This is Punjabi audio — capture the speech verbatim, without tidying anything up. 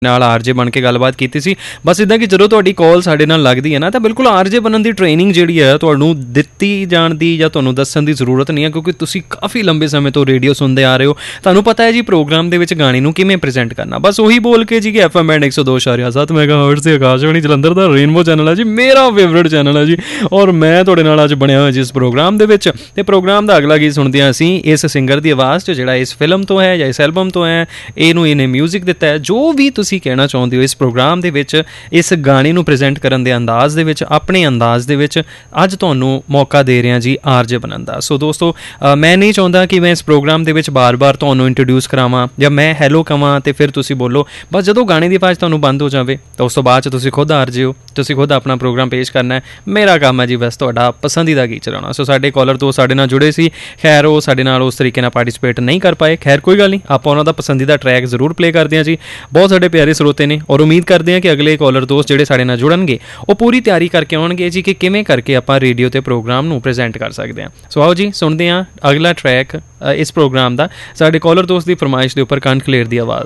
ਨਾਲ ਆਰਜੇ ਬਣ ਕੇ ਗੱਲਬਾਤ ਕੀਤੀ ਸੀ। ਬਸ ਇੱਦਾਂ ਕਿ ਜਦੋਂ ਤੁਹਾਡੀ ਕਾਲ ਸਾਡੇ ਨਾਲ ਲੱਗਦੀ ਹੈ ਨਾ, ਤਾਂ ਬਿਲਕੁਲ ਆਰਜੇ ਬਣਨ ਦੀ ਟ੍ਰੇਨਿੰਗ ਜਿਹੜੀ ਹੈ ਤੁਹਾਨੂੰ ਦਿੱਤੀ ਜਾਣ ਦੀ ਜਾਂ ਤੁਹਾਨੂੰ ਦੱਸਣ ਦੀ ਜ਼ਰੂਰਤ ਨਹੀਂ ਹੈ, ਕਿਉਂਕਿ ਤੁਸੀਂ ਕਾਫੀ ਲੰਬੇ ਸਮੇਂ ਤੋਂ ਰੇਡੀਓ ਸੁਣਦੇ ਆ ਰਹੇ ਹੋ। ਤੁਹਾਨੂੰ ਪਤਾ ਹੈ ਜੀ ਪ੍ਰੋਗਰਾਮ ਦੇ ਵਿੱਚ ਗਾਣੇ ਨੂੰ ਕਿਵੇਂ ਪ੍ਰੈਜ਼ੈਂਟ ਕਰਨਾ। ਬਸ ਉਹੀ ਬੋਲ ਕੇ ਜੀ ਕਿ ਐਫ ਐਮ ਐਂਡ ਇੱਕ ਸੌ ਦੋ ਇਸ਼ਾਰਿਆ ਸੱਤ ਮੈਗਾ ਹਰਟਜ਼ ਤੇ ਆਕਾਸ਼ਵਾਣੀ ਜਲੰਧਰ ਦਾ ਰੇਨਬੋ ਚੈਨਲ ਹੈ ਜੀ, ਮੇਰਾ ਫੇਵਰੇਟ ਚੈਨਲ ਹੈ ਜੀ। ਔਰ ਮੈਂ ਤੁਹਾਡੇ ਨਾਲ ਅੱਜ ਬਣਿਆ ਹੋਇਆ ਜੀ ਇਸ ਪ੍ਰੋਗਰਾਮ ਦੇ ਵਿੱਚ। ਅਤੇ ਪ੍ਰੋਗਰਾਮ ਦਾ ਅਗਲਾ ਗੀਤ ਸੁਣਦੇ ਹਾਂ ਅਸੀਂ ਇਸ ਸਿੰਗਰ ਦੀ ਆਵਾਜ਼ 'ਚ, ਜਿਹੜਾ ਇਸ ਫਿਲਮ ਤੋਂ ਹੈ ਜਾਂ ਇਸ ਐਲਬਮ ਤੋਂ ਹੈ। ਇਹਨੂੰ ਇਹਨੇ ਮਿਊਜ਼ਿਕ ਦਿੱਤਾ ਹੈ। ਜੋ ਵੀ ਤੁਸੀਂ ਕਹਿਣਾ ਚਾਹੁੰਦੇ ਹੋ ਇਸ ਪ੍ਰੋਗਰਾਮ ਦੇ ਵਿੱਚ, ਇਸ ਗਾਣੇ ਨੂੰ ਪ੍ਰੈਜ਼ੈਂਟ ਕਰਨ ਦੇ ਅੰਦਾਜ਼ ਦੇ ਵਿੱਚ, ਆਪਣੇ ਅੰਦਾਜ਼ ਦੇ ਵਿੱਚ, ਅੱਜ ਤੁਹਾਨੂੰ ਮੌਕਾ ਦੇ ਰਿਹਾ ਜੀ ਆਰਜੇ ਬਣਨ ਦਾ। ਸੋ ਦੋਸਤੋ, ਮੈਂ ਨਹੀਂ ਚਾਹੁੰਦਾ ਕਿ ਮੈਂ ਇਸ ਪ੍ਰੋਗਰਾਮ ਦੇ ਵਿੱਚ ਬਾਰ-ਬਾਰ ਤੁਹਾਨੂੰ ਇੰਟਰੋਡਿਊਸ ਕਰਾਵਾਂ ਜਾਂ ਮੈਂ ਹੈਲੋ ਕਵਾਂ ਅਤੇ ਫਿਰ ਤੁਸੀਂ ਬੋਲੋ। ਬਸ ਜਦੋਂ ਗਾਣੇ ਦੀ ਆਵਾਜ਼ ਤੁਹਾਨੂੰ ਬੰਦ ਹੋ ਜਾਵੇ ਤਾਂ ਉਸ ਤੋਂ ਬਾਅਦ 'ਚ ਤੁਸੀਂ ਖੁਦ ਆਰਜੇ ਹੋ, ਤੁਸੀਂ ਖੁਦ ਆਪਣਾ ਪ੍ਰੋਗਰਾਮ ਪੇਸ਼ ਕਰਨਾ ਹੈ। ਮੇਰਾ ਕੰਮ ਹੈ ਜੀ ਬਸ ਤੁਹਾਡਾ ਪਸੰਦੀਦਾ ਗੀਤ ਚਲਾਉਣਾ। ਸੋ ਸਾਡੇ ਕਾਲਰ ਤੋਂ ਸਾਡੇ ਨਾਲ ਜੁੜੇ ਸੀ, ਖੈਰ ਉਹ ਸਾਡੇ ਨਾਲ ਉਸ ਤਰੀਕੇ ਨਾਲ ਪਾਰਟੀਸਪੇਟ ਨਹੀਂ ਕਰ ਪਾਏ। ਖੈਰ ਕੋਈ ਗੱਲ ਨਹੀਂ, ਆਪਾਂ ਉਹਨਾਂ ਦਾ ਪਸੰਦੀਦਾ ਟਰੈਕ ਜ਼ਰੂਰ ਪਲੇ ਕਰਦੇ ਹਾਂ ਜੀ। ਬਹੁਤ ਸਾਡੇ ਪਿਆਰੇ ਸਰੋਤੇ ਨੇ ਔਰ ਉਮੀਦ ਕਰਦੇ ਹਾਂ ਕਿ ਅਗਲੇ ਕਾਲਰ ਦੋਸਤ ਜਿਹੜੇ ਸਾਡੇ ਨਾਲ ਜੁੜਨਗੇ ਉਹ ਪੂਰੀ ਤਿਆਰੀ ਕਰਕੇ ਆਉਣਗੇ ਜੀ ਕਿ ਕਿਵੇਂ ਕਰਕੇ ਆਪਾਂ ਰੇਡੀਓ 'ਤੇ ਪ੍ਰੋਗਰਾਮ ਨੂੰ ਪ੍ਰੈਜ਼ੈਂਟ ਕਰ ਸਕਦੇ ਹਾਂ। ਸੋ ਆਓ ਜੀ ਸੁਣਦੇ ਹਾਂ ਅਗਲਾ ਟਰੈਕ ਇਸ ਪ੍ਰੋਗਰਾਮ ਦਾ, ਸਾਡੇ ਕਾਲਰ ਦੋਸਤ ਦੀ ਫਰਮਾਇਸ਼ ਦੇ ਉੱਪਰ ਕੰਠ ਕਲੇਰ ਦੀ ਆਵਾਜ਼।